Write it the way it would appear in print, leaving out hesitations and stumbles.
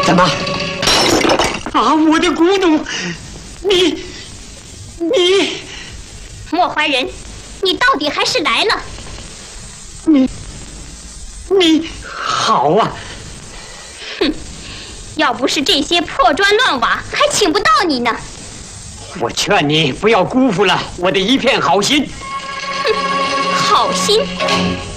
什么？啊，我的古董！你， 莫怀仁，你到底还是来了。 你好啊！ 哼，要不是这些破砖乱瓦，还请不到你呢。 我劝你不要辜负了我的一片好心。 哼，好心。